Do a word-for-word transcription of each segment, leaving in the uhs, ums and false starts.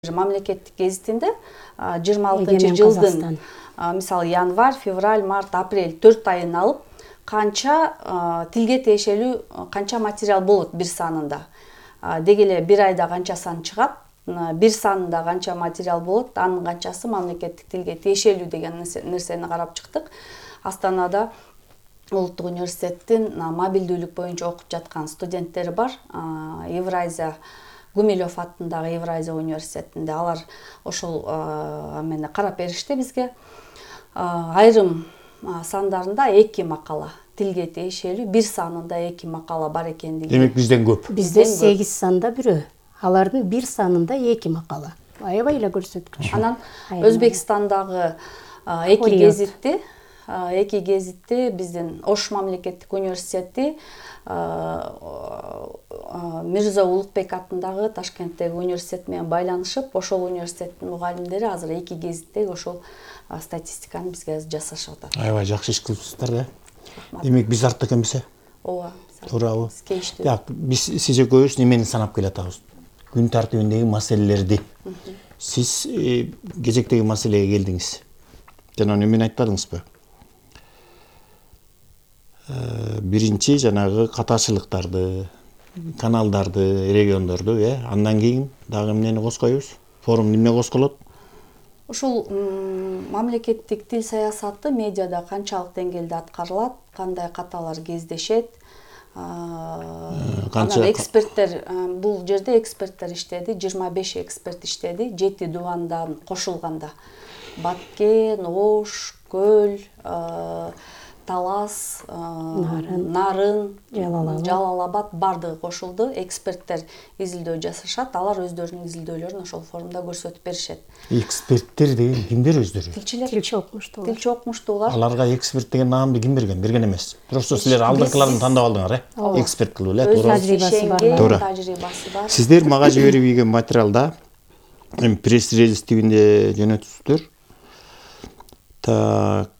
Мамлекеттик гезитинде жыйырма алтынчы жылдын мисалы январь, февраль, март, апрель төрт айын алып, канча тилге тиешелүү канча материал болот бир санында. Деги эле бир айда канча сан чыгат, бир санында канча материал болот, анын канчасы мамлекеттик тилге тиешелүү деген нерсени карап чыктык. Астанада Улуттук университеттин мобилдүүлүк боюнча окуп жаткан студенттери бар. Евразия Гумилев аттындагы Евразия университетинде алар ошол эмени карап беришти бизге. Айрым сандарында эки макала тилге тиешелүү, бир санында эки макала бар экендиги. Демек бизден көп. Бизде сегиз санда бирөө, алардын бир санында эки макала. Аябай эле көрсөткүч. Анан Өзбекстандагы эки гезитти эки гезитти биздин Ош мамлекеттик университети Мирза Улукбек аттындагы Ташкенттеги университет менен байланышып, ошол университеттин мугалимдери азыр эки гезиттеги ошол статистиканы бизге жасашып атат. Аябай жакшы иш кылыпсыздар да. Демек биз артта экенбиз э? Ооба. Туурабы? Так, биз сиз экөөбүз немени санап келатабыз? Күн тартибиндеги маселелерди. Сиз кезектеги маселеге келдиңиз. Жана немени айтпадыңызбы? Биринчи жанагы катачылыктарды, каналдарды, региондорду, э, андан кийин дагы эмнени коскойбуз? Форум эмне косколот? Ушул мамлекеттик тил саясаты медиада канчалык деңгээлде аткарылат, кандай каталар кездешет? Канча эксперттер, бул жерде эксперттер иштеди, жыйырма беш эксперт иштеди, жети дубандан кошулганда. Баткен, Ош, Көл, Талас, Нарын, Жалалабад бардыгы кошулду. Эксперттер изилдөө жасашат, алар өздөрүнүн изилдөөлөрүн ошол форумда көрсөтүп беришет. Эксперттер деген кимдер өздөрү? Тилчилер. Тилчи окумуштуулар. Тилчи окумуштуулар. Аларга эксперт деген наамды ким берген? Берген эмес. Просто силер алдыңкыларын тандап алдыңар, э? Эксперт кылып эле, туура. Тажрыйбасы бар. Туура. Тажрыйбасы бар. Сиздер мага жиберип ийген материалда эми пресс-релиз тибинде жөнөтүптүр. Так.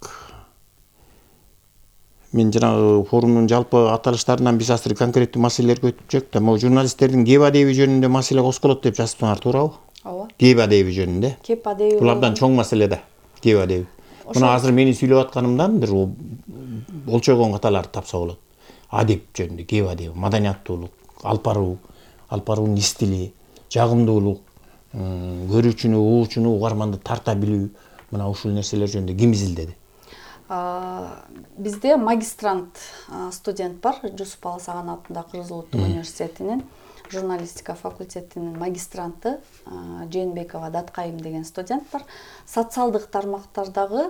Мен жанагы форумдун жалпы аталыштарынан биз азыр конкреттүү маселелерге өтүп чыктык. Могу журналисттердин кеп адеби жөнүндө маселе косколот деп жазыптыңар, туурабы? Ооба. Кеп адеби жөнүндө. Кеп адеби. Бул абдан чоң маселе да. Кеп адеби. Мына азыр менин сүйлөп атканымдан бир болчогон каталарды тапса болот. Адеп жөнүндө, кеп адеби, маданияттуулук, алпаруу, алпаруунун стили, жагымдуулук, көрүүчүнү, угуучуну, угарманды тарта билүү, мына ушул нерселер жөнүндө ким изилдеди? Бизде магистрант студент бар, Жусуп Аласаган атындагы Кыргыз Улуттук университетинин журналистика факультетинин магистранты Жээнбекова Даткайым деген студент бар. Социалдык тармактардагы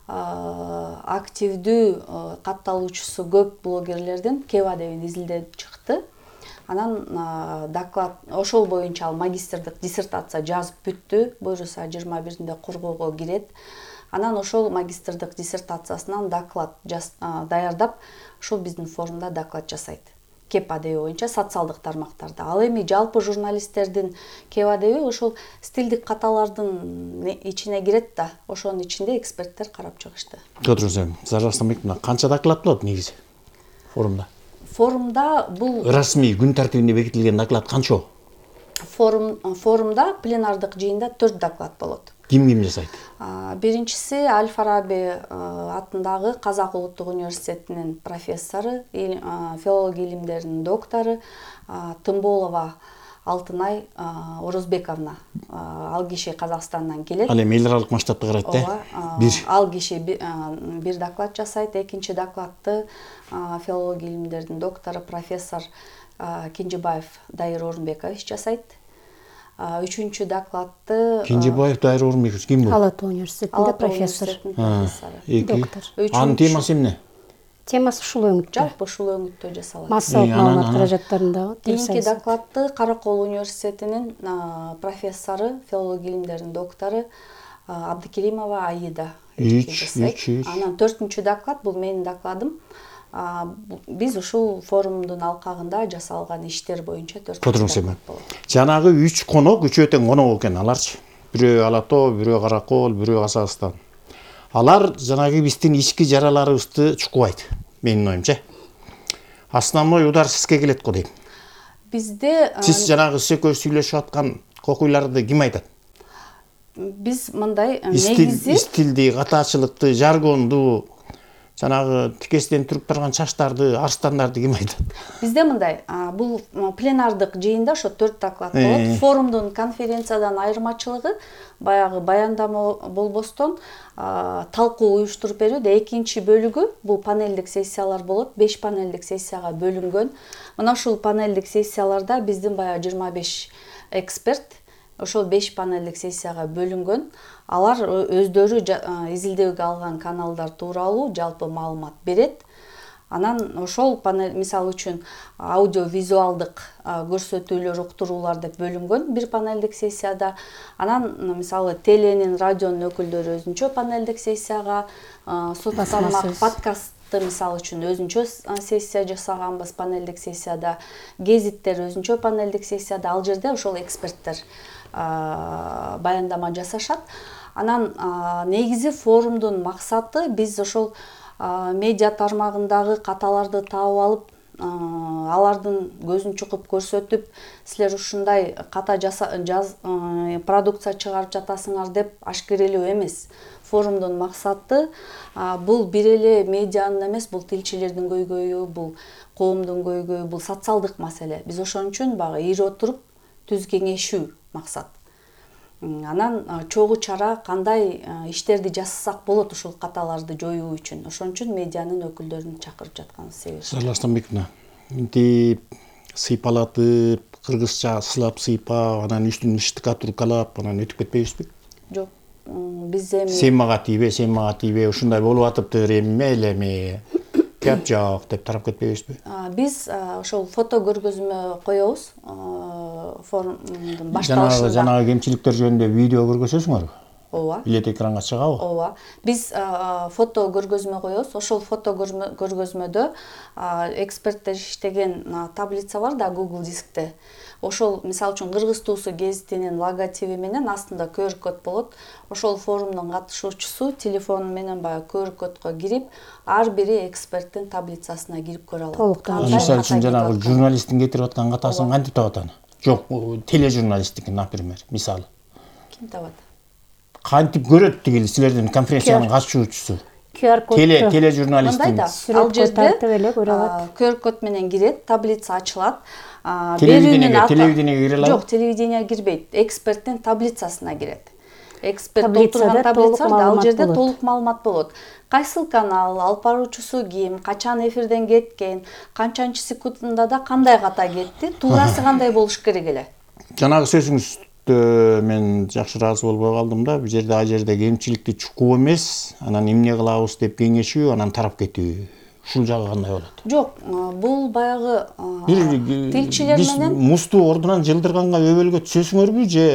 активдүү катталуучусу көп блогерлердин кеп адебин изилдеп чыкты. Анан доклад ошол боюнча ал магистрдик диссертация жазып бүттү. Буюрса жыйырма биринде коргоого кирет. Анан ошол магистрдик диссертациясынан доклад даярдап, ошол биздин форумда доклад жасайт. Кеп адеби боюнча социалдык тармактарда. Ал эми жалпы журналисттердин кеп адеби ошол стилдик каталардын ичине кирет да, ошонун ичинде эксперттер карап чыгышты. Которсем, зарастамайт мына канча доклад болот негизи форумда? Форумда бул расмий күн тартибинде бекитилген доклад канча? Форум форумда пленардык жыйында төрт доклад болот. Ким ким жасайт? Биринчиси Аль-Фараби атындагы Казак Улуттук университетинин профессору, филология илимдеринин доктору Тымболова Алтынай Орозбековна. Ал киши Казакстандан келет. Ал эми эл аралык масштабта карайт да? Бир. Ал киши бир доклад жасайт. Экинчи докладты филология илимдеринин доктору профессор Кенжебаев Дайыр Орунбекович жасайт. Үчүнчү докладты Кенжебаев Дайыр Орунбекович ким бул? Ала Ата университетинде профессор. Доктор. Анын темасы эмне? Темасы ушул өңүттө. Жалпы ушул өңүттө жасалат. Массалык маалымат каражаттарындагы. Кийинки докладты Каракол университетинин профессору, филология илимдеринин доктору Абдыкеримова Аида жасайт. Анан төртүнчү доклад бул менин докладым. Биз ушул форумдун алкагында жасалган иштер боюнча төрт доклад болот. Жанагы үч конок, үчөө тең конок экен аларчы. Бирөө Ала Тоо, бирөө Каракол, бирөө Казакстан. Алар жанагы биздин ички жараларыбызды чукубайт, менин оюмча. Основной удар сизге келет го дейм. Бизде сиз жанагы сиз экөөбүз сүйлөшүп аткан кокуйларды ким айтат? Биз мындай стиль негизи стилди, катачылыкты, жаргонду, жанагы тикестен туруп турган чачтарды, арстандарды ким айтат? Бизде мындай, бул пленардык жыйында ошо төрт доклад болот. Форумдун конференциядан айырмачылыгы баягы баяндама болбостон талкуу уюштуруп берүүдө. Экинчи бөлүгү бул панелдик сессиялар болот. беш панелдик сессияга бөлүнгөн. Мына ушул панелдик сессияларда биздин баягы жыйырма беш эксперт ошол беш панелдик сессияга бөлүнгөн. Алар өздөрү изилдөөгө алган каналдар тууралуу жалпы маалымат берет. Анан ошол панель, мисалы үчүн аудио-визуалдык көрсөтүүлөр, уктуруулар деп бөлүнгөн бир панелдик сессияда. Анан мисалы теленин, радионун өкүлдөрү өзүнчө панелдик сессияга, соц тармак, подкастты мисалы үчүн өзүнчө сессия жасаганбыз панелдик сессияда, гезиттер өзүнчө панелдик сессияда. Ал жерде ошол эксперттер баяндама жасашат. Анан негизи форумдун максаты биз ошол медиа тармагындагы каталарды таап алып, алардын көзүн чукуп көрсөтүп, силер ушундай ката продукция чыгарып жатасыңар деп ашкерелөө эмес. Форумдун максаты бул бир эле медианын эмес, бул тилчилердин көйгөйү, бул коомдун көйгөйү, бул социалдык маселе. Биз ошон үчүн багы ири отуруп түз кеңешүү максат. Анан чогуу чара кандай иштерди жасасак болот ушул каталарды жоюу үчүн. Ошон үчүн медианын өкүлдөрүн чакырып жаткан себеби. Сарлаштанбековна, мынтип сыйпалатып, кыргызча сылап сыйпап, анан үстүн штукатуркалап, анан өтүп кетпейбизби? Жок, биз эми сен мага тийбе, сен мага тийбе, ушундай болуп атыптыр, эми элеме, кеп жок деп тарап кетпейбизби? Биз ошол фото көргөзмө коебуз. Форумдун башталышында. Жанагы жанагы кемчиликтер жөнүндө видео көргөзөсүңөрбү? Ооба. Билет экранга чыгабы? Ооба. Биз фото көргөзмө коебуз. Ошол фото көргөзмөдө эксперттер иштеген таблица бар да Google дискте. Ошол мисалы үчүн Кыргыз туусу гезитинин логотиби менен астында ку эр код болот. Ошол форумдун катышуучусу телефону менен баягы ку эр кодго кирип, ар бири эксперттин таблицасына кирип көрө алат. Мисалы үчүн жанагы журналисттин кетирип аткан катасын кантип табат аны? Жок, тележурналисттики, например, мисалы. Ким табат? Кантип көрөт тигил силердин конференциянын катышуучусу? ку эр код. Теле тележурналисттин. Ал жерде ку эр код менен кирет, таблица ачылат. Телевидениеге, телевидениеге кире алат? Жок, телевидениеге кирбейт. Эксперттин таблицасына кирет. Эксперт толтурган таблица бар, ал жерде толук маалымат болот. Кайсыл канал, алып баруучусу ким, качан эфирден кеткен, канчанчы секундында да кандай ката кетти, туурасы кандай болуш керек эле. Жанагы сөзүңүздө мен жакшы ыраазы болбой калдым да. Бул жерде а жерде кемчиликти чукуу эмес, анан эмне кылабыз деп кеңешүү, анан тарап кетүү. Ушул жагы кандай болот? Жок, бул баягы тилчилер менен музду ордунан жылдырганга өбөлгө түшөсүңөрбү же?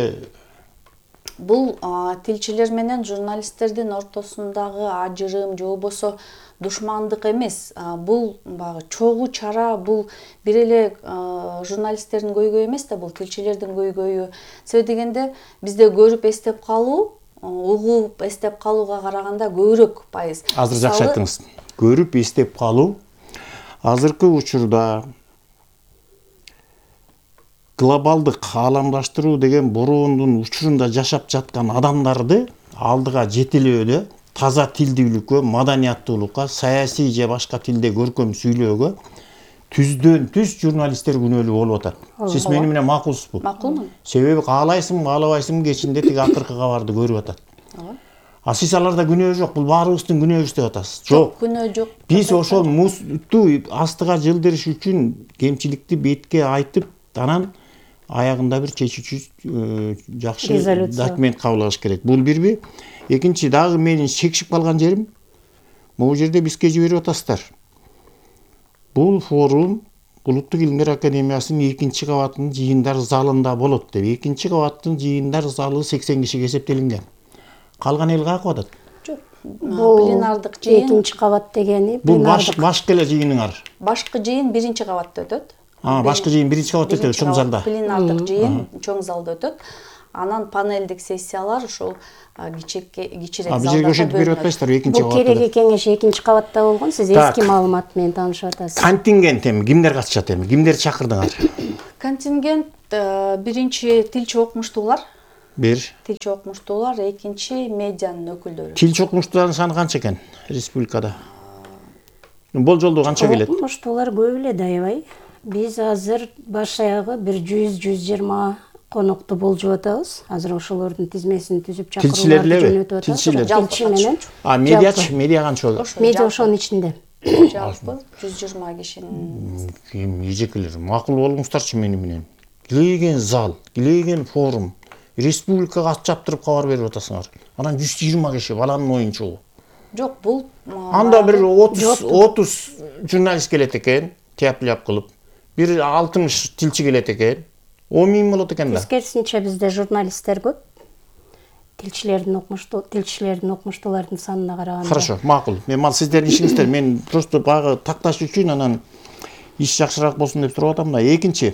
Бул тилчилер менен журналисттердин ортосундагы ажырым же болбосо душмандык эмес. Бул баягы чогуу чара, бул бир эле журналисттердин көйгөйү эмес да, бул тилчилердин көйгөйү. Себеби дегенде бизде көрүп эстеп калуу, угуп эстеп калууга караганда көбүрөөк пайыз. Азыр жакшы айттыңыз. Көрүп эстеп калуу азыркы учурда глобалдык ааламдаштыруу деген бороондун учурунда жашап жаткан адамдарды алдыга жетелөөдө, таза тилдүүлүккө, маданияттуулукка, саясий же башка тилде көркөм сүйлөөгө түздөн түз журналисттер күнөөлүү болуп атат. Сиз мени менен макулсузбу? Макулмун. Себеби каалайсың, каалабайсың, кечинде тиги акыркы кабарды көрүп атат. А сиз аларда күнөө жок, бул баарыбыздын күнөөбүз деп атасыз. Жок, күнөө жок. Биз ошол музду астыга жылдырыш үчүн кемчиликти бетке айтып, анан аягында бир чечүүчү жакшы документ кабыл керек. Бул бирби. Экинчи, дагы менин шекшип калган жерим, могу жерде бизге жиберип атасыздар. Бул форум Улуттук Илимдер Академиясынын экинчи кабатынын жыйындар залында болот деп. Экинчи кабаттын жыйындар залы сексен кишиге эсептелинген. Калган эл каяка атат? Жок. Пленардык жыйын. Экинчи кабат дегени бул башкы эле жыйыныңар. Башкы жыйын биринчи кабатта өтөт. А, башкы жыйын биринчи кабатта өтөт, чоң залда. Пленардык жыйын чоң залда өтөт. Анан панелдик сессиялар ошол кичекке кичирээк залда. А, бул жерге ошентип берип атпайсыздар, экинчи кабатта. Бул кереги кеңеш экинчи кабатта болгон, сиз эски маалымат менен таанышып атасыз. Контингент эми кимдер катышат эми? Кимдерди чакырдыңар? Контингент биринчи тилчи окумуштуулар. Бир. Тилчи окумуштуулар, экинчи медианын өкүлдөрү. Тилчи окумуштуулардын саны канча экен республикада? Болжолдуу канча келет? Окумуштуулар көп эле да аябай. Биз азыр баш аягы бир жүз жүз жыйырма конокту болжоп атабыз. Азыр ошолордун тизмесин түзүп чакырууларды жөнөтүп атабыз. Тилчилер. Тилчи менен. А медиачы, медиа канча болот? Медиа ошонун ичинде. Жалпы жүз жыйырма кишинин. Ким эжекелер макул болуңуздарчы мени менен. Килеген зал, килеген форум, республикага ат чаптырып кабар берип атасыңар. Анан жүз жыйырма киши баланын оюнчу. Жок, бул анда бир отуз отуз журналист келет экен, тяп-ляп кылып. Бир алтымыш тилчи келет экен. он миң болот экен да. Тескерисинче бизде журналисттер көп. Тилчилердин окумуштуу, тилчилердин окумуштуулардын санына караганда. Хорошо, макул. Мен мал сиздердин ишиңиздер, мен просто багы такташ үчүн анан иш жакшыраак болсун деп туруп атам да. Экинчи,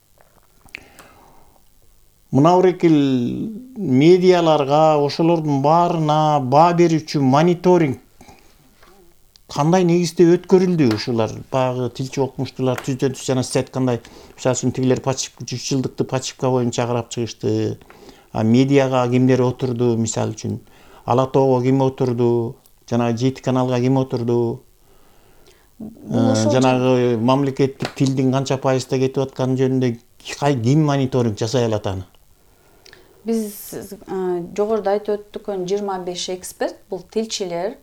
мына урекил медиаларга, ошолордун баарына баа берүүчү мониторинг кандай негизде өткөрүлдү? Ушулар багы тилчи окумуштуулар түздөн түз жана сиз айткандай, мисалы үчүн тигилер пачивка жүз жылдыкты пачивка боюнча карап чыгышты. А медиага кимдер отурду, мисалы үчүн Ала тоого ким отурду, жанагы жети каналга ким отурду? Жанагы мамлекеттик тилдин канча пайызда кетип атканы жөнүндө ким мониторинг жасай алат аны? Биз жогоруда айтып өттүк, жыйырма беш эксперт, бул тилчилер,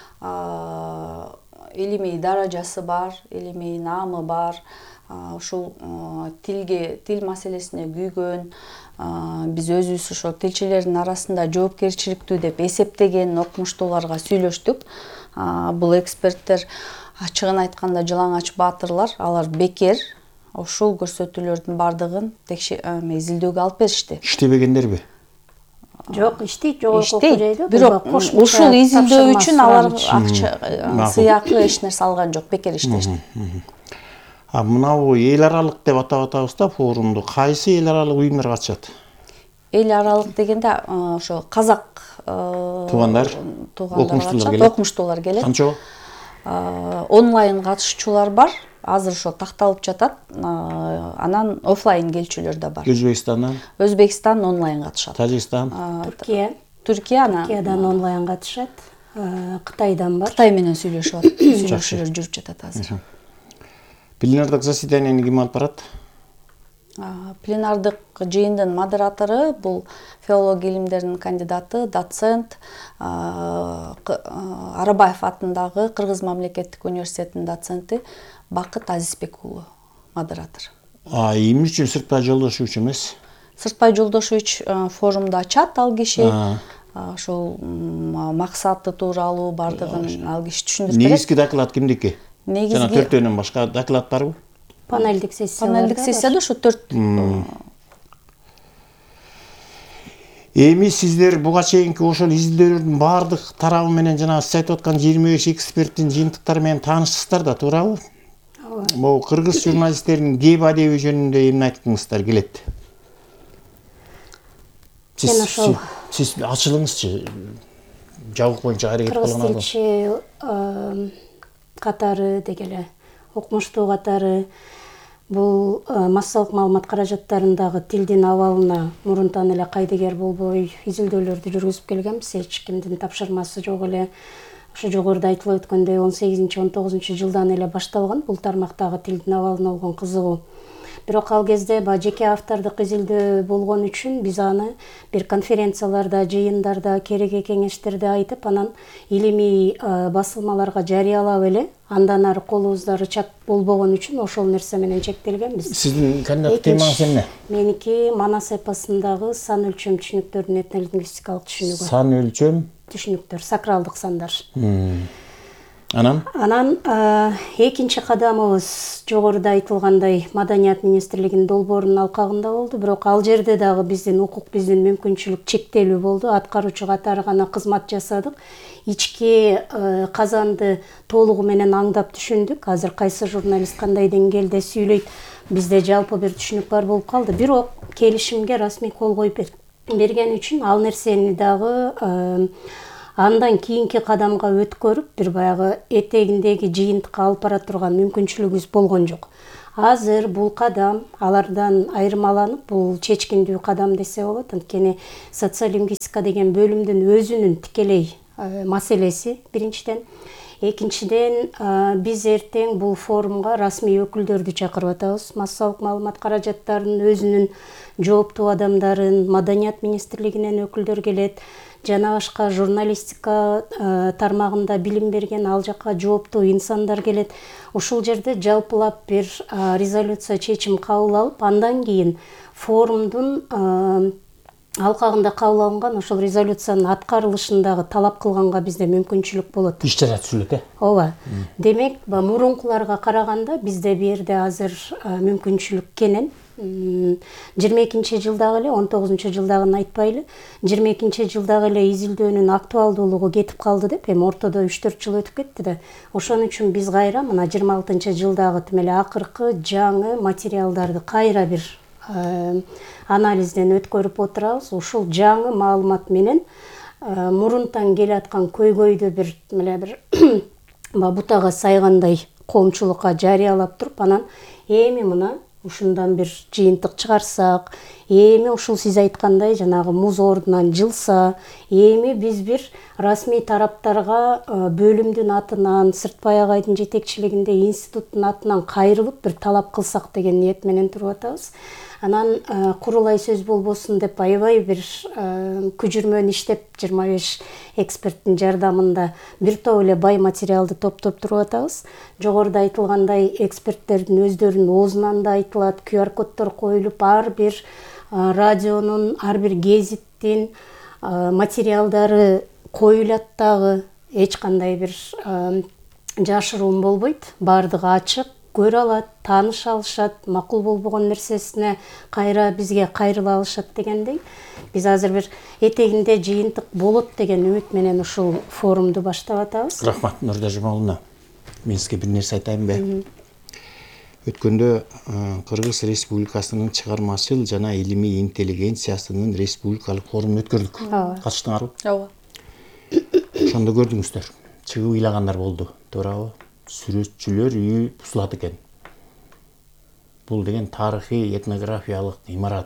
илимий даражасы бар, илимий наамы бар, ушул тилге, тил маселесине күйгөн, биз өзүбүз ошо тилчилердин арасында жоопкерчиликтүү деп эсептеген окумуштууларга сүйлөштүк. Бул эксперттер ачыгын айтканда жылаңач баатырлар, алар бекер ушул көрсөтүүлөрдүн бардыгын изилдөөгө алып беришти. Иштебегендерби? Жок, иштейт, жогорку окуу жайда. Бирок ушул изилдөө үчүн алар акча, сыйакы эч нерсе алган жок, бекер иштешти. А мынабу эл аралык деп атап атабыз да форумду. Кайсы эл аралык уюмдар катышат? Эл аралык дегенде ошо казак туугандар, окумуштуулар келет. Окумуштуулар келет. Канча? Онлайн катышуучулар бар. Азыр ошо такталып жатат. Анан офлайн келчүлөр да бар. Өзбекстандан? Өзбекстан онлайн катышат. Тажикстан? Түркия. Түркия анан Түркиядан онлайн катышат. Кытайдан бар. Кытай менен сүйлөшүп атат. Сүйлөшүүлөр жүрүп жатат азыр. Пленардык заседанияны ким алып барат? Пленардык жыйындын модератору бул филология илимдеринин кандидаты, доцент, Арабаев атындагы Кыргыз мамлекеттик университетинин доценти Бакыт Азизбек уулу модератор. А эмне үчүн Сыртбай Жолдошевич эмес? Сыртбай Жолдошевич форумду ачат ал киши. Ошол максаты тууралуу бардыгын ал киши түшүндүрүп берет. Негизги доклад кимдики? Жана төртөөнөн башка доклад барбы? Панелдик сессия. Панелдик сессияда ушу төрт. Эми сиздер буга чейинки ошол изилдөөлөрдүн баардык тарабы менен жана сиз айтып аткан жыйырма беш эксперттин жыйынтыктары менен таанышсыздар да, туурабы? Могу кыргыз журналисттеринин кеп адеби жөнүндө эмне айткыңыздар келет? Сиз ошол сиз ачылыңызчы. Жабык боюнча аракет кылган адам. Кыргыз тилчи катары дегеле, окумуштуу катары бул массалык маалымат каражаттарындагы тилдин абалына мурунтан эле кайдыгер болбой изилдөөлөрдү жүргүзүп келгенбиз. Эч кимдин тапшырмасы жок эле. Ошо жогоруда айтылып өткөндөй он сегизинчи он тогузунчу жылдан эле башталган бул тармактагы тилдин абалына болгон кызыгуу. Бирок ал кезде ба жеке автордук изилдөө болгон үчүн биз аны бир конференцияларда, жыйындарда, кереге кеңештерде айтып, анан илимий басылмаларга жарыялап эле, андан ары колубузда рычаг болбогон үчүн ошол нерсе менен чектелгенбиз. Сиздин кандидат темаңыз эмне? Меники Манас эпосундагы сан өлчөм түшүнүктөрдүн этнолингвистикалык түшүнүгү. Сан өлчөм түшүнүктөр, сакралдык сандар. Анан? Анан экинчи кадамыбыз жогоруда айтылгандай Маданият министрлигинин долбоорунун алкагында болду, бирок ал жерде дагы биздин укук, биздин мүмкүнчүлүк чектелүү болду. Аткаруучу катары гана кызмат жасадык. Ички казанды толугу менен аңдап түшүндүк. Азыр кайсы журналист кандай деңгээлде сүйлөйт, бизде жалпы бир түшүнүк бар болуп калды. Бирок келишимге расмий кол коюп берген үчүн ал нерсени дагы андан кийинки кадамга өткөрүп, бир баягы этегиндеги жыйынтыкка алып бара турган мүмкүнчүлүгүбүз болгон жок. азыр бул кадам алардан айырмаланып бул чечкиндүү кадам десе болот. Анткени социолингвистика деген бөлүмдүн өзүнүн тикелей маселеси биринчиден. Экинчиден, биз эртең бул форумга расмий өкүлдөрдү чакырып атабыз. Массалык маалымат каражаттарынын өзүнүн жооптуу адамдарын, Маданият министрлигинен өкүлдөр келет, жана башка журналистика тармагында билим берген ал жакка жооптуу инсандар келет. Ушул жерде жалпылап бир резолюция чечим кабыл алып, андан кийин форумдун алкагында кабыл алынган ошол резолюциянын аткарылышындагы талап кылганга бизде мүмкүнчүлүк болот. Иш чара түзүлөт, э? Ооба. Демек, мурункуларга караганда бизде бу жерде азыр мүмкүнчүлүк кенен. жыйырма экинчи жылдагы эле, он тогузунчу жылдагын айтпайлы, жыйырма экинчи жылдагы эле изилдөөнүн актуалдуулугу кетип калды деп, эми ортодо үч төрт жыл өтүп кетти да. Ошон үчүн биз кайра мына жыйырма алтынчы жылдагы тим эле акыркы жаңы материалдарды кайра бир анализден өткөрүп отурабыз. Ушул жаңы маалымат менен мурунтан келе аткан көйгөйдү бир эле бир бутага сайгандай коомчулукка жарыялап туруп, анан эми мына ушундан бир жыйынтык чыгарсак, эми ушул сиз айткандай жанагы муз ордунан жылса, эми биз бир расмий тараптарга бөлүмдүн атынан, Сыртбай агайдын жетекчилигинде институттун атынан кайрылып бир талап кылсак деген ниет менен туруп атабыз. Анан курулай сөз болбосун деп аябай бир күжүрмөн иштеп, жыйырма беш эксперттин жардамында бир топ эле бай материалды топтоп туруп атабыз. Жогоруда айтылгандай эксперттердин өздөрүнүн оозунан да айтылат, ку ар коддор коюлуп, ар бир радионун, ар бир гезиттин материалдары коюлат дагы, эч кандай бир жашыруун болбойт, баардыгы ачык, көрө алат, тааныша алышат, макул болбогон нерсесине кайра бизге кайрыла алышат дегендей. Биз азыр бир этегинде жыйынтык болот деген үмүт менен ушул форумду баштап атабыз. Рахмат Нурда Жумаловна. Мен сизге бир нерсе айтайынбы? Өткөндө Кыргыз Республикасынын чыгармачыл жана илимий интеллигенциясынын республикалык форумун өткөрдүк. Катыштыңарбы? Ооба. Ошондо көрдүңүздөр. Чыгып ыйлагандар болду, туурабы? Сүрөтчүлөр үйү бузулат экен. Бул деген тарыхый этнографиялык имарат.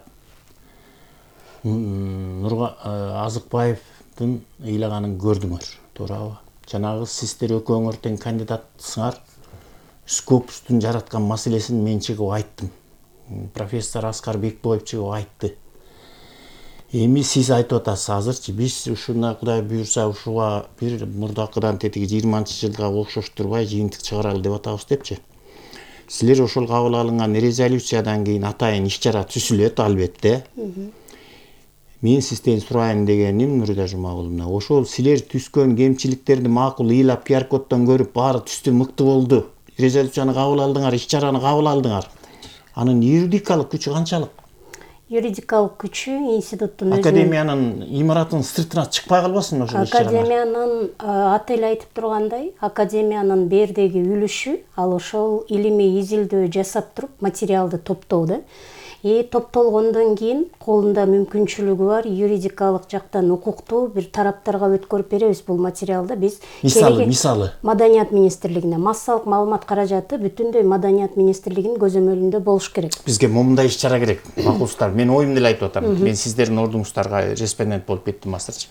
Нурга Азыкбаевдин ыйлаганын көрдүңөр, туурабы? Жанагы сиздер экөөңөр тең кандидатсыңар. Скопустун жараткан маселесин мен чыгып айттым. Профессор Аскар Бекбоев чыгып айтты. Эми сиз айтып атасыз азырчы биз ушуна Кудай буйрса ушуга бир мурдакыдан тетиги жыйырманчы жылга окшоштурбай жыйынтык чыгаралы деп атабыз депчи. Силер ошол кабыл алынган резолюциядан кийин атайын иш чара түзүлөт албетте. Мен сизден сурайын дегеним Нурда Жумагуловна, ошол силер түзгөн кемчиликтерди макул ыйлап ку ар коддон көрүп баары түздү, мыкты болду. Резолюцияны кабыл алдыңар, иш чараны кабыл алдыңар. Анын юридикалык күчү канчалык? Юридикалык күчү институттун өзүнүн Академиянын имаратынын сыртына чыкпай калбасын ошол иш чаралар. Академиянын аты эле айтып тургандай, академиянын бердеги үлүшү ал ошол илимий изилдөө жасап туруп материалды топтоодо. И топтолгондон кийин колунда мүмкүнчүлүгү бар юридикалык жактан укуктуу бир тараптарга өткөрүп беребиз бул материалды. Биз мисалы, мисалы Маданият министрлигине, массалык маалымат каражаты бүтүндөй Маданият министрлигинин көзөмөлүндө болуш керек. Бизге момундай иш чара керек. Макулсуздар, мен оюмду эле айтып атам. Мен сиздердин ордуңуздарга респондент болуп кеттим азырчы.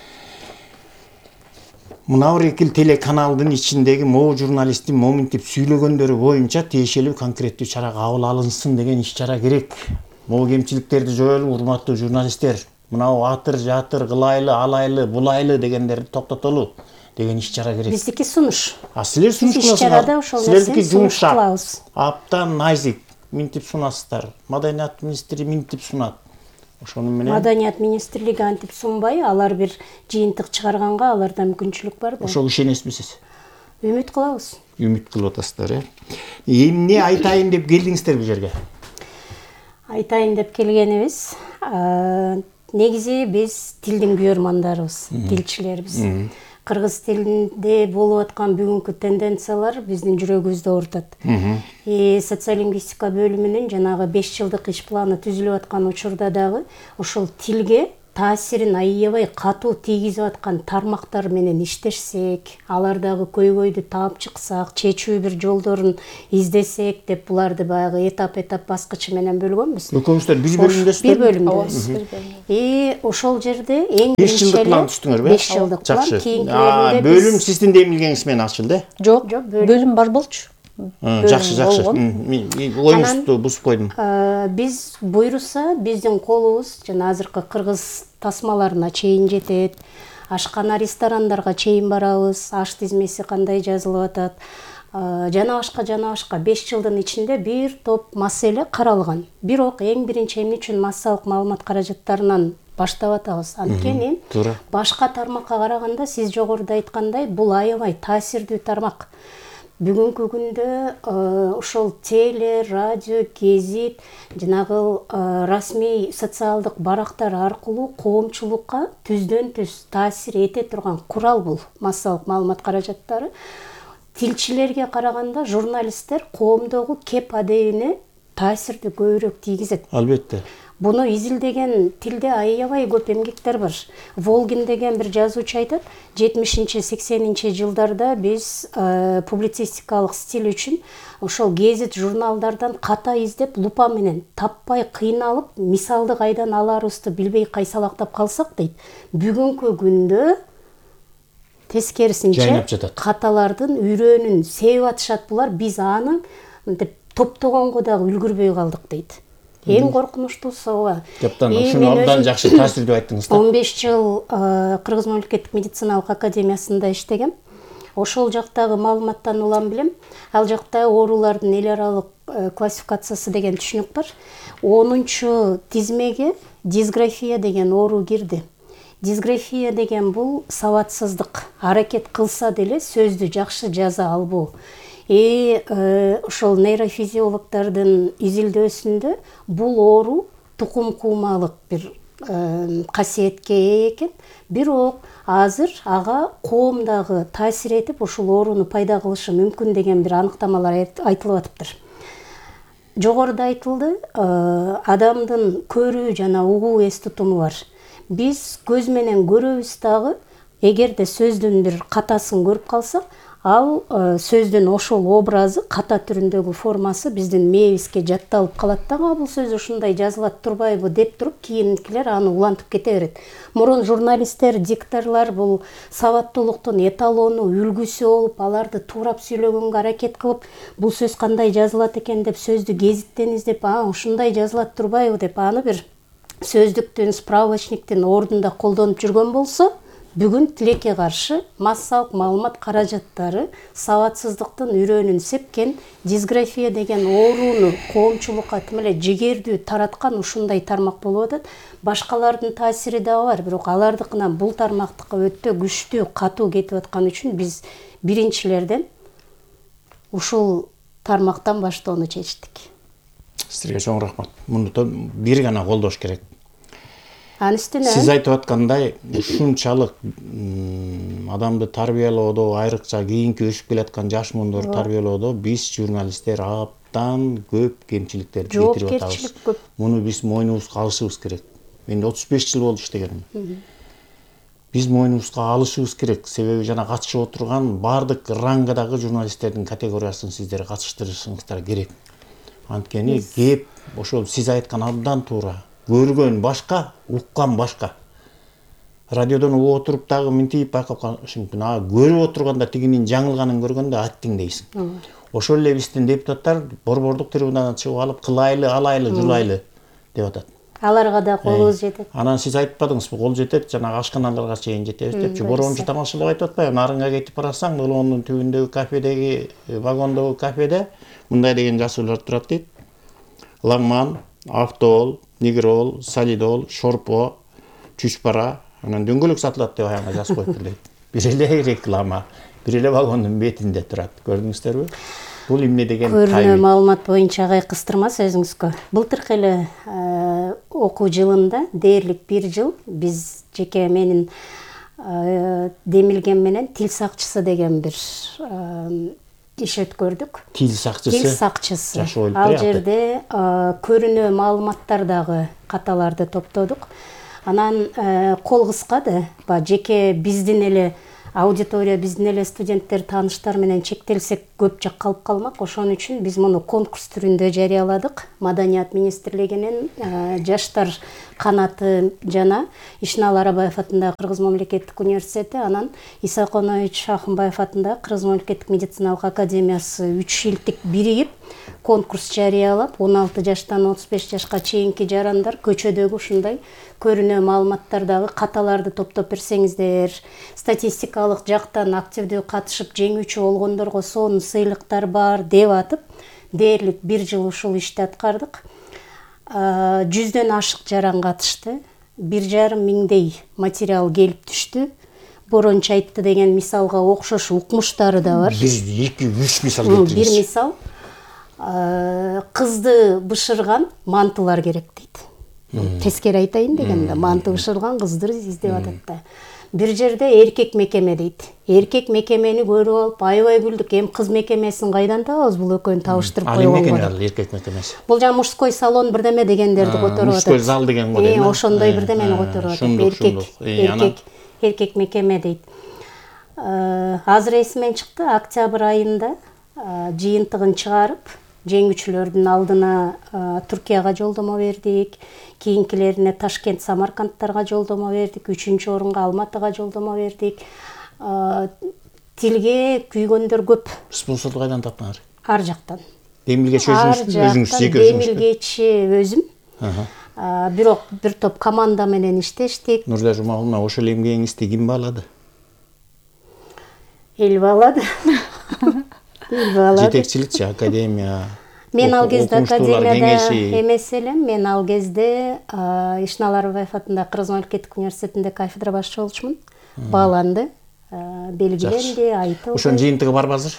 Мына бир эки телеканалдын ичиндеги могу журналисттин моминтип сүйлөгөндөрү боюнча тиешелүү конкреттүү чара кабыл алынсын деген иш чара керек. Могу кемчиликтерди жоелу, урматтуу журналисттер. Мына атыр, жатыр, кылайлы, алайлы, булайлы дегендерди токтотолу деген иш чара керек. Биздики сунуш. А силер сунуш кыласыңар. Иш чарада ошол нерсени сунуш кылабыз. Аптан найзик минтип сунасыздар. Маданият министри минтип сунат. Ошону менен Маданият министрлиги антип сунбай, алар бир жыйынтык чыгарганга аларда мүмкүнчүлүк бар да. Ошого ишенесизби сиз? Үмүт кылабыз. Үмүт кылып атасыздар, э? Эмне айтайын деп келдиңиздер бул жерге? Айтайын деп келгенибиз, негизи биз тилдин күйөрмандарыбыз, тилчилербиз. Кыргыз тилинде болуп аткан бүгүнкү тенденциялар биздин жүрөгүбүздү оорутат. И социолингвистика бөлүмүнүн жанагы беш жылдык иш планы түзүлүп аткан учурда дагы ошол тилге таасирин аябай катуу тийгизип аткан тармактар менен иштешсек, алардагы көйгөйдү таап чыксак, чечүү бир жолдорун издесек деп буларды баягы этап-этап баскычы менен бөлгөнбүз. Экөөңүздөр бир бөлүмдөсүздөр? Бир бөлүмдөбүз. И ошол жерде эң беш жылдык план түздүңөрбү? беш жылдык план. Кийинкилеринде бөлүм сиздин демилгениңиз менен ачылды? Жок, бөлүм бар болчу. Жакшы, жакшы. Оюңузду бузуп койдум. Биз буйруса, биздин колубуз жана азыркы кыргыз тасмаларына чейин жетет. Ашкана, ресторандарга чейин барабыз. Аш тизмеси кандай жазылып атат. Жана башка, жана башка беш жылдын ичинде бир топ маселе каралган. Бирок эң биринчи эмне үчүн массалык маалымат каражаттарынан баштап атабыз? Анткени башка тармакка караганда сиз жогоруда айткандай бул аябай таасирдүү тармак. Бүгүнкү күндө ошол теле, радио, гезит, жанагы расмий социалдык барактар аркылуу коомчулукка түздөн түз таасир эте турган курал бул массалык маалымат каражаттары. Тилчилерге караганда журналисттер коомдогу кеп адебине таасирди көбүрөөк тийгизет. Албетте. Буну изилдеген тилде аябай көп эмгектер бар. Волгин деген бир жазуучу айтат, жетимишинчи сексенинчи жылдарда биз публицистикалык стиль үчүн ошол гезит журналдардан ката издеп, лупа менен таппай кыйналып, мисалды кайдан аларыбызды билбей кайсалактап калсак дейт. Бүгүнкү күндө тескерисинче каталардын үйрөнүн сеип атышат булар, биз аны топтогонго дагы үлгүрбөй калдык дейт. Эң коркунучтуусу ооба. Кептен ушуну абдан жакшы таасир деп айттыңыз да. он беш жыл Кыргыз мамлекеттик медициналык академиясында иштегем. Ошол жактагы маалыматтан улам билем. Ал жакта оорулардын эл аралык классификациясы деген түшүнүк бар. онунчу тизмеге дисграфия деген оору кирди. Дисграфия деген бул сабатсыздык. Аракет кылса деле сөздү жакшы жаза албоо. И ошол нейрофизиологдордун изилдөөсүндө бул оору тукум куумалык бир касиетке ээ экен. Бирок азыр ага коом дагы таасир этип, ушул ооруну пайда кылышы мүмкүн деген бир аныктамалар айтылып атыптыр. Жогоруда айтылды, адамдын көрүү жана угуу эс тутуму бар. Биз көз менен көрөбүз дагы, эгерде сөздүн бир катасын көрүп калсак, ал сөздүн ошол образы, ката түрүндөгү формасы биздин мээбизге жатталып калат дагы, бул сөз ушундай жазылат турбайбы деп туруп, кийинкилер аны улантып кете берет. Мурун журналисттер, дикторлор бул сабаттуулуктун эталону, үлгүсү болуп, аларды туурап сүйлөгөнгө аракет кылып, бул сөз кандай жазылат экен деп сөздү гезиттен издеп, а ушундай жазылат турбайбы деп аны бир сөздүктүн, справочниктин ордунда колдонуп жүргөн болсо, бүгүн тилекке каршы массалык маалымат каражаттары сабатсыздыктын үрөөнүн сепкен дисграфия деген ооруну коомчулукка тим эле жигердүү тараткан ушундай тармак болуп атат. Башкалардын таасири да бар, бирок алардыкынан бул тармактыкка өтө күчтүү, катуу кетип аткан үчүн биз биринчилерден ушул тармактан баштоону чечтик. Сизге чоң рахмат. Муну бир гана колдош керек. Сиз айтып аткандай, ушунчалык адамды тарбиялоодо, айрыкча кийинки өсүп келаткан жаш мундарды тарбиялоодо биз журналисттер абдан көп кемчиликтерди кетирип атабыз. Муну биз мойнубузга алышыбыз керек. Мен отуз беш жыл болду иштегеним. Биз мойнубузга алышыбыз керек. Себеби жана катышып отурган бардык рангдагы журналисттердин категориясын сиздер катыштырышыңыздар керек. Анткени кеп ошол сиз айткан абдан туура. Көргөн башка, уккан башка. Радиодон угуп отуруп дагы минтип байкап калышың мүмкүн. А көрүп отурганда тигинин жаңылганын көргөндө аттиң дейсиң. Ошол эле биздин депутаттар борбордук трибунадан чыгып алып кылайлы, алайлы, жулайлы деп атат. Аларга да колубуз жетет. Анан сиз айтпадыңызбы, кол жетет, жана ашканаларга чейин жетебиз депчи. Борончу тамашалап айтып атпайбы? Нарынга кетип барасаң, Долоонун түбүндөгү кафедеги, вагондогу кафеде мындай деген жазуулар турат дейт. Лагман, автол, нигрол, солидол, шорпо, чүчпара, анан дөңгөлөк сатылат деп аянга жазып коюптур дейт. Бир эле реклама, бир эле вагондун бетинде турат. Көрдүңүздөрбү? Бул эмне деген көрүнө маалымат боюнча агай кыстырма сөзүңүзгө. Былтыркы эле окуу жылында дээрлик бир жыл биз жеке менин демилгем менен тил сакчысы деген бир иш өткөрдүк. Тил сакчысы. Тил сакчысы. Ал жерде көрүнө маалыматтардагы каталарды топтодук. Анан кол кыскады. Ба жеке биздин эле аудитория, биздин эле студенттер, тааныштар менен чектелсек көп жак калып калмак. Ошон үчүн биз муну конкурс түрүндө жарыяладык. Маданият министрлигинин жаштар канаты жана Ишнал Арабаев атындагы Кыргыз мамлекеттик университети, анан Иса Конович Шахынбаев атындагы Кыргыз мамлекеттик медициналык академиясы үч илтик биригип конкурс жарыялап, он алты жаштан отуз беш жашка чейинки жарандар көчөдөгү ушундай көрүнө маалыматтардагы каталарды топтоп берсеңиздер, статистикалык жактан активдүү катышып жеңүүчү болгондорго сонун сыйлыктар бар деп атып, дээрлик бир жыл ушул ишти аткардык. Жүздөн ашык жаран катышты. Бир жарым миңдей материал келип түштү. Борончу айтты деген мисалга окшош укмуштары да бар. Бир эки үч мисал келтириңиз. Бир мисал. Кызды бышырган мантылар керек дейт. Тескери айтайын дегенде манты бышырган кызды издеп атат да. Бир жерде эркек мекеме дейт. Эркек мекемени көрүп алып аябай күлдүк. Эми кыз мекемесин кайдан табабыз? Бул экөөнү табыштырып койгон го. Ал эркек мекемеси. Бул жана мужской салон бирдеме дегендерди которуп атат. Мужской зал деген го дейт. Ошондой бирдемени которуп атат. Эркек, эркек, эркек мекеме дейт. Азыр эсимен чыкты, октябрь айында жыйынтыгын чыгарып, жеңүүчүлөрдүн алдына Түркияга жолдомо бердик. Кийинкилерине Ташкент, Самаркандтарга жолдомо бердик. Үчүнчү орунга Алматыга жолдомо бердик. Тилге күйгөндөр көп. Спонсорду кайдан таптыңар? Ар жактан. Демилгечи өзүңүз, жеке өзүңүз. Демилгечи өзүм. Бирок бир топ команда менен иштештик. Нурда Жумагуловна, ошол эмгегиңизди ким баалады? Эл баалады. Эл баалады. Жетекчиликчи, академия. Мен ал кезде академияда эмес элем. Мен ал кезде Ишнал Арабаев атындагы Кыргыз мамлекеттик университетинде кафедра башчы болчумун. Бааланды, белгиленди, айтылды. Ошонун жыйынтыгы барбы азыр?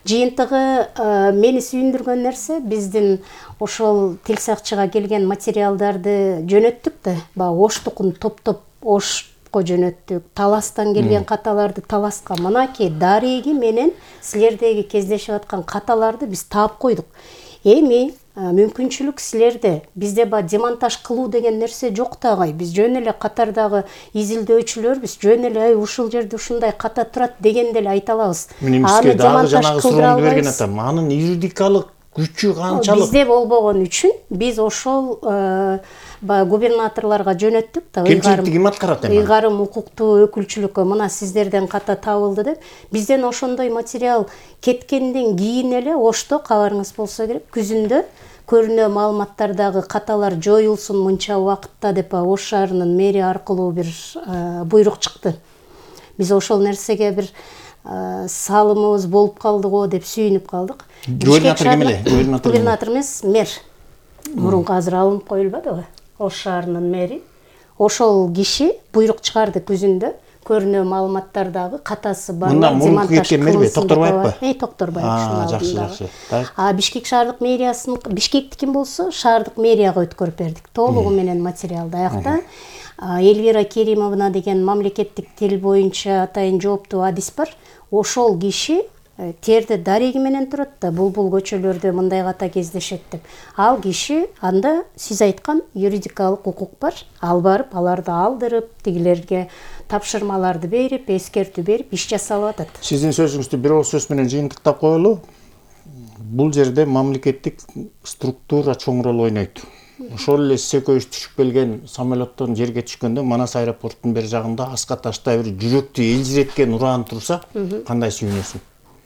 Жыйынтыгы мени сүйүндүргөн нерсе, биздин ошол тил сакчыга келген материалдарды жөнөттүк да, баягы Оштукун топтоп Ошко жөнөттүк. Таластан келген каталарды Таласка, мынакей дареги менен силердеги кездешип аткан каталарды биз таап койдук. Эми мүмкүнчүлүк силерде. Бизде ба демонтаж кылуу деген нерсе жок тагы. Биз жөн эле катардагы изилдөөчүлөрбүз, жөн эле ушул жерде ушундай ката турат дегенде эле айта алабыз. Аны дагы жанагы суроону берген атам. Анын юридикалык күчү канчалык? Бизде болбогон үчүн биз ошол губернаторлорго жөнөттүк да. Кемчиликти ким аткарат эми? Ыйгарым укуктуу өкүлчүлүккө мына сиздерден ката табылды деп. Бизден ошондой материал кеткенден кийин эле Ошто, кабарыңыз болсо керек, күзүндө көрүнө маалыматтардагы каталар жоюлсун мынча убакытта деп Ош шаарынын мэрия аркылуу бир буйрук чыкты. Биз ошол нерсеге бир салымыбыз болуп калды го деп сүйүнүп калдык. Губернатор ким эле? Губернатор эмес, мэр. Мурунку азыр алынып коюлбадыбы? Ош шаарынын мэри. Ошол киши буйрук чыгарды күзүндө. Көрүнө маалыматтардагы катасы бар. Мында мурунку кеткен мэр Токторбаевпы? Эй, Токторбаев. Жакшы, жакшы. А Бишкек шаардык мэриясын, Бишкектикин болсо шаардык мэрияга өткөрүп бердик. Толугу менен материалды. Аякта Эльвира Керимовна деген мамлекеттик тил боюнча атайын жооптуу адис бар. Ошол киши терде дареги менен турат да, Булбул көчөлөрдө мындай ката кездешет деп. Ал киши анда сиз айткан юридикалык укук бар. Ал барып, аларды алдырып, тигилерге тапшырмаларды берип, эскертүү берип, иш жасалып атат. Сиздин сөзүңүздү бир ооз сөз менен жыйынтыктап коелу. Бул жерде мамлекеттик структура чоң роль ойнойт. Ошол эле секөйүш түшүп келген самолеттон жерге түшкөндө Манас аэропорттун бер жагында аска таштай бир жүрөктү элжиреткен уран турса, кандай сүйүнөсүң?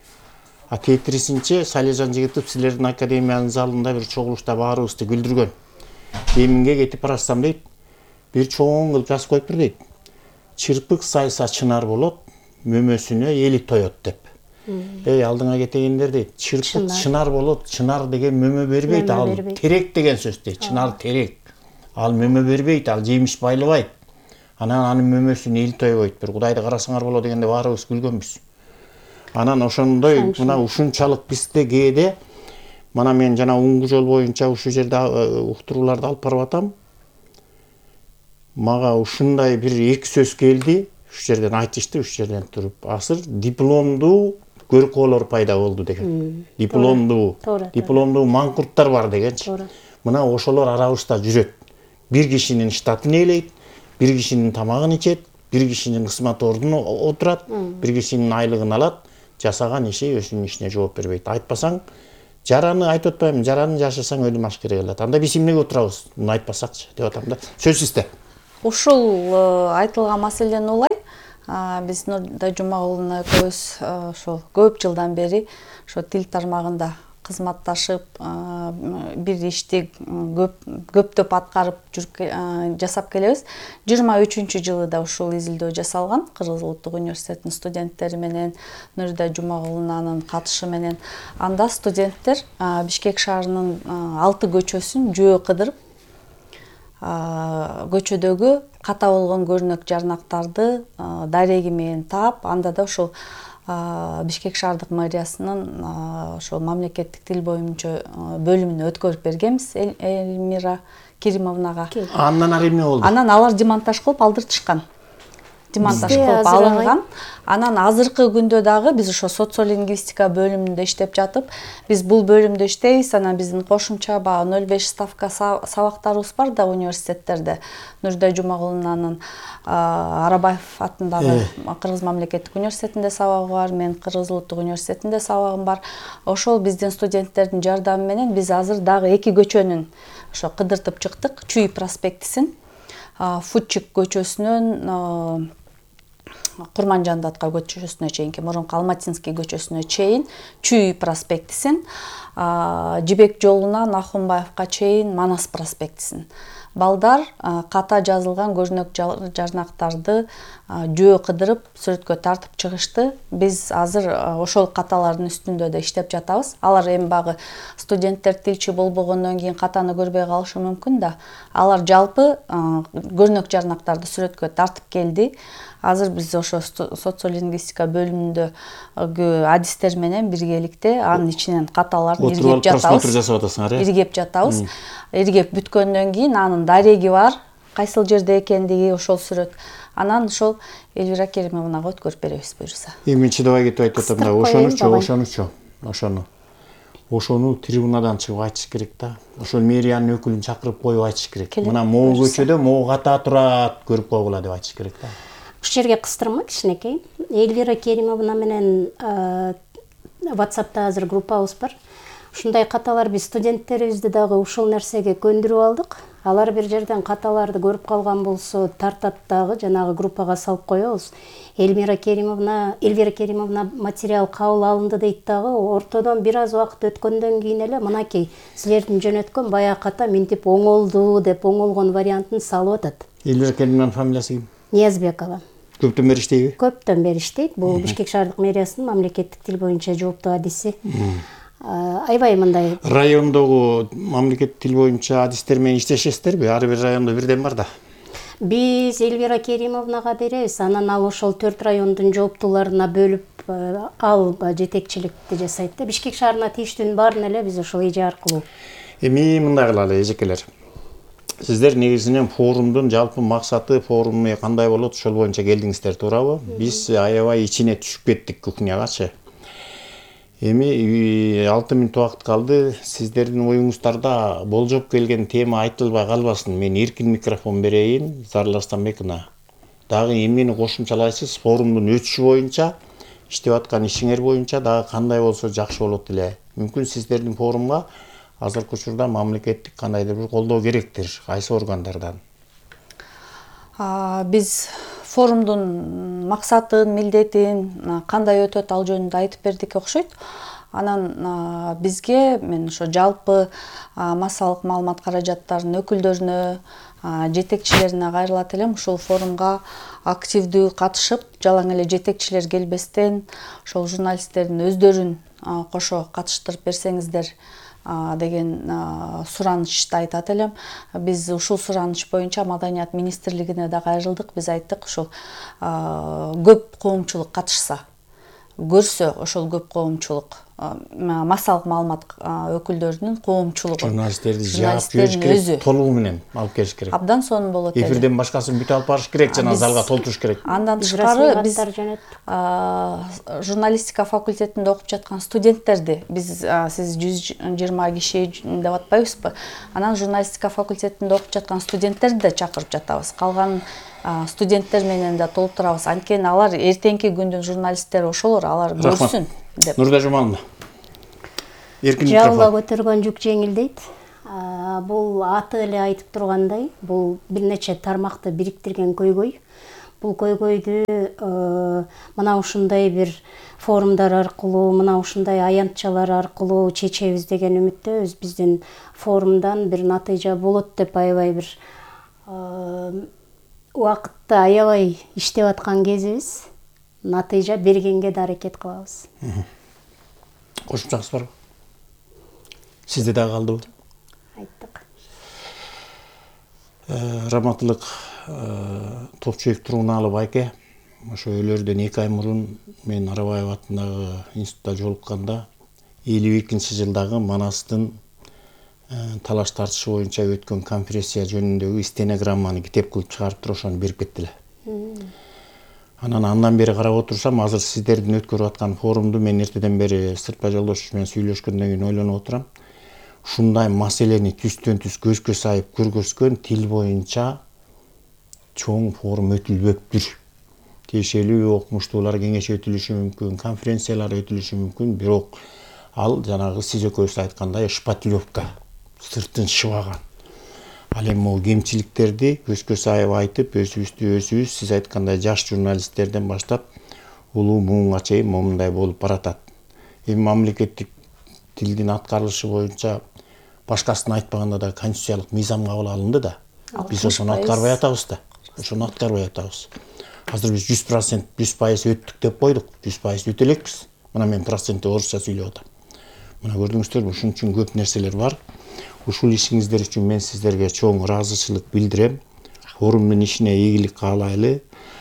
А кетирисинче Салижан Жигитов силердин академиянын залында бир чогулушта баарыбызды күлдүргөн. Эминге кетип барасам дейт, бир чоң кылып жазып коюптур дейт. Чырпык сайса чынар болот, мөмөсүнө эли тоет деп. Эй, алдыңа кетегендер дейт, чырпык чынар болот, чынар деген мөмө бербейт, ал терек деген сөз дейт, чынар терек. Ал мөмө бербейт, ал жемиш байлабайт. Анан анын мөмөсүн эл тойбойт, бир Кудайды карасаңар болот дегенде баарыбыз күлгөнбүз. Анан ошондой мына ушунчалык бизде кээде мына мен жана уңгу жол боюнча ушул жерде уктурууларды алып барып атам. Мага ушундай бир эки сөз келди, уш жерден айтышты, уш жерден туруп. Азыр дипломдуу көркөөлөр пайда болду деген. Дипломдуу, дипломдуу маңкурттар бар дегенчи. Мына ошолор арабызда жүрөт. Бир кишинин штатын ээлейт, бир кишинин тамагын ичет, бир кишинин кызмат ордуна отурат, бир кишинин айлыгын алат, жасаган иши өзүнүн ишине жооп бербейт. Айтпасаң, жараны айтып атпаймынбы, жараны жашасаң өлүм ашкере калат. Анда биз эмнеге отурабыз? Муну айтпасакчы деп атам да. Сөз сизде. Ушул айтылган маселени улай, биз Нурда Жумагуловна экөөбүз ошол көп жылдан бери ошо тил тармагында кызматташып, бир ишти көп көптөп аткарып жүрүп жасап келебиз. жыйырма үчүнчү жылы да ушул изилдөө жасалган Кыргыз Улуттук университетинин студенттери менен Нурда Жумагуловнанын катышы менен. Анда студенттер Бишкек шаарынын алты көчөсүн жөө кыдырып, көчөдөгү ката болгон көрнөк жарнактарды дареги менен таап, анда да ошол Бишкек шаардык мэриясынын ошол мамлекеттик тил боюнча бөлүмүнө өткөрүп бергенбиз Эльмира Керимовнага. Андан ары эмне болду? Анан алар демонтаж кылып алдыртышкан. Демонтаж кылып алынган. Анан азыркы күндө дагы биз ошо социолингвистика бөлүмүндө иштеп жатып, биз бул бөлүмдө иштейбиз. Анан биздин кошумча баягы ноль беш ставка сабактарыбыз бар да университеттерде. Нурда Жумагуловнанын Арабаев атындагы Кыргыз мамлекеттик университетинде сабагы бар, мен Кыргыз Улуттук университетинде сабагым бар. Ошол биздин студенттердин жардамы менен биз азыр дагы эки көчөнүн ошо кыдыртып чыктык. Чүй проспектисин, Футчик көчөсүнөн Курманжан датка көчөсүнө чейинки, мурунку Алматинский көчөсүнө чейин Чүй проспектисин, Жибек жолунан Ахунбаевка чейин Манас проспектисин. Балдар ката жазылган көрнөк жарнактарды жөө кыдырып сүрөткө тартып чыгышты. Биз азыр ошол каталардын үстүндө да иштеп жатабыз. Алар эми багы студенттер тилчи болбогондон кийин катаны көрбөй калышы мүмкүн да. Алар жалпы көрнөк жарнактарды сүрөткө тартып келди. Азыр биз ошо социолингвистика бөлүмүндөгү адистер менен биргеликте анын ичинен каталарды иргеп жатабыз. Просмотр жасап атасыңар, э? Иргеп жатабыз. Иргеп бүткөндөн кийин анын дареги бар, кайсыл жерде экендиги ошол сүрөт. Анан ошол Эльвира Керимовнага өткөрүп беребиз буюрса. Эми чыдабай кетип айтып атам да, ошонучу, ошонучу, ошону. Ошону трибунадан чыгып айтыш керек да. Ошол мэриянын өкүлүн чакырып коюп айтыш керек. Мына могу көчөдө могу ката турат, көрүп койгула деп айтыш керек да. Ушул жерге кыстырма кичинекей. Эльвира Керимовна менен WhatsApp'та азыр группабыз бар. Ушундай каталар биз студенттерибизди дагы ушул нерсеге көндүрүп алдык. Алар бир жерден каталарды көрүп калган болсо, тартат дагы жанагы группага салып коебуз. Эльмира Керимовна, Эльвира Керимовна материал кабыл алынды дейт дагы, ортодон бир аз убакыт өткөндөн кийин эле мынакей силердин жөнөткөн баягы ката минтип оңолду деп оңолгон вариантын салып атат. Эльвира Керимованын фамилиясы ким? Ниязбекова. Көптөн бери иштейби? Көптөн бери иштейт. Бул Бишкек шаардык мэриясынын мамлекеттик тил боюнча жооптуу адиси. Айбай мындай. Райондогу мамлекеттик тил боюнча адистер менен иштешесиздерби? Ар бир райондо бирден бар да. Биз Эльвира Керимовнага беребиз, анан ал ошол төрт райондун жооптууларына бөлүп ал жетекчиликти жасайт да. Бишкек шаарына тийиштүүнүн баарын эле биз ошол эже аркылуу. Эми мындай кылалы, эжекелер. Сиздер негизинен форумдун жалпы максаты, форуму кандай болот, ошол боюнча келдиңиздер, туурабы? Биз аябай ичине түшүп кеттик кухнягачы. Эми алты мүнөт убакыт калды. Сиздердин оюңуздарда болжоп келген тема айтылбай калбасын. Мен эркин микрофон берейин Зарыл Арстанбековна. Дагы эмнени кошумчалайсыз? Форумдун өтүшү боюнча, иштеп аткан ишиңер боюнча дагы кандай болсо жакшы болот эле. Мүмкүн сиздердин форумга азыркы учурда мамлекеттик кандайдыр бир колдоо керектир, кайсы органдардан? Биз форумдун максатын, милдетин кандай өтөт ал жөнүндө айтып бердик окшойт. Анан бизге мен ошо жалпы массалык маалымат каражаттарынын өкүлдөрүнө, жетекчилерине кайрылат элем. Ушул форумга активдүү катышып, жалаң эле жетекчилер келбестен, ошол журналисттердин өздөрүн кошо катыштырып берсеңиздер деген суранычты айтат элем. Биз ушул сураныч боюнча Маданият министрлигине да кайрылдык. Биз айттык, ушул көп коомчулук катышса, көрсө ошол көп коомчулук массалык маалымат өкүлдөрүнүн коомчулугу, журналисттерди жаап жибериш керек, толугу менен алып келиш керек. Абдан сонун болот эле. Эфирден башкасын бүт алып барыш керек, жана залга толтуруш керек. Андан тышкары биз журналистика факультетинде окуп жаткан студенттерди биз сиз жүз жыйырма киши деп атпайбызбы? Анан журналистика факультетинде окуп жаткан студенттерди да чакырып жатабыз. Калган студенттер менен да толтурабыз. Анткени алар эртеңки күндүн журналисттери ошолор, алар көрсүн деп. Нурда Жумаловна. Эркин микрофон. Жалга көтөргөн жүк жеңилдейт. Бул аты эле айтып тургандай, бул бир нече тармакты бириктирген көйгөй. Бул көйгөйдү мына ушундай бир форумдар аркылуу, мына ушундай аянтчалар аркылуу чечебиз деген үмүттөбүз. Биздин форумдан бир натыйжа болот деп аябай бир убакытты аябай иштеп аткан кезибиз. Натыйжа бергенге да аракет кылабыз. Кошумчаңыз барбы? Сизде дагы калдыбы? Айттык. Раматылык Топчуев Тургунаалы байке, ошо өлөрдөн эки ай мурун мен Арабаев атындагы институтта жолукканда элүү экинчи жылдагы Манастын талаш тартышы боюнча өткөн конференция жөнүндөгү стенограмманы китеп кылып чыгарып туруп ошону берип кеттиле. Анан андан бери карап отурсам, азыр сиздердин өткөрүп аткан форумду мен эртеден бери Сыртбай Жолдошевич менен сүйлөшкөндөн кийин ойлонуп отурам. Ушундай маселени түстөн түз көзгө сайып көргөзгөн тил боюнча чоң форум өтүлбөптүр. Тиешелүү окумуштуулар кеңеши өтүлүшү мүмкүн, конференциялар өтүлүшү мүмкүн, бирок ал жанагы сиз экөөбүз айткандай шпатлевка, сыртын шыбаган. Ал эми могу кемчиликтерди көзгө сайып айтып, өзүбүздү өзүбүз сиз айткандай жаш журналисттерден баштап улуу буунга чейин момундай болуп баратат. Эми мамлекеттик тилдин аткарылышы боюнча башкасын айтпаганда да конституциялык мыйзам кабыл алынды да. Биз ошону аткарбай атабыз да. Ошону аткарбай атабыз. Азыр биз жүз процент жүз пайыз өттүк деп койдук. жүз пайыз өтө элекпиз. Мына мен процентти орусча сүйлөп атам. Мына көрдүңүздөрбү, ушун үчүн көп нерселер бар. Ушул ишиңиздер үчүн мен сиздерге чоң ыраазычылык билдирем. Форумдун ишине ийгилик каалайлы.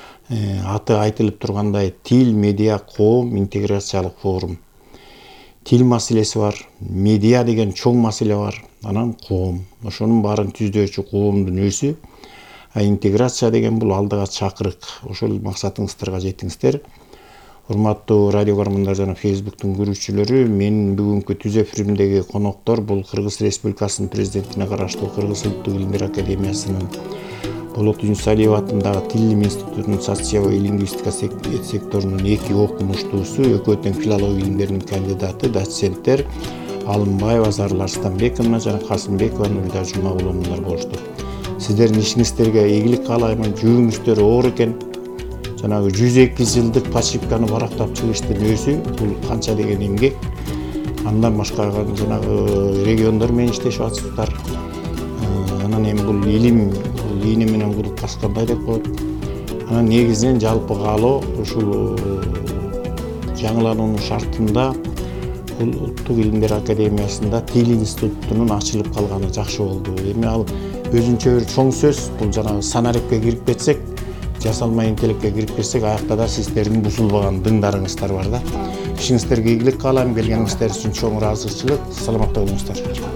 Аты айтылып тургандай тил, медиа, коом интеграциялык форум. Тил маселеси бар, медиа деген чоң маселе бар, анан коом. Ошонун баарын түздөчү коомдун өзү. А интеграция деген бул алдыга чакырык. Ошол максатыңыздарга жетиңиздер. Урматтуу радио көрөрмандар жана Фейсбуктун көрүүчүлөрү, мен бүгүнкү түз эфиримдеги коноктор бул Кыргыз Республикасынын президентине караштуу Кыргыз Улуттук илимдер академиясынын Болот Юнусалиев атындагы Тил институтунун социология и лингвистика секторунун эки окумуштуусу, экөө тең филология илимдеринин кандидаты, доценттер Алымбаева Зарыл Арстанбековна жана Касымбекова Нурда Жумагуловналар болушту. Сиздердин ишиңиздерге ийгилик каалаймын, жүгүңүздөр оор экен. Жанагы жүз эки жылдык пачивканы барактап чыгыштын өзү бул канча деген эмгек. Андан башка жанагы региондор менен иштешип атсыздар. Анан эми бул илим, бул ийне менен куруп каскандай деп коет. Анан негизинен жалпы каалоо ушул жаңылануунун шартында бул Улуттук илимдер академиясында Тил институтунун ачылып калганы жакшы болду. Эми ал өзүнчө бир чоң сөз, бул жанагы санарепке кирип кетсек, жасалма интеллектке кирип кетсек, аякта да сиздердин бузулбаган дыңдарыңыздар бар да. Ишиңиздерге ийгилик каалайм, келгениңиздер үчүн чоң ыраазычылык. Саламатта болуңуздар.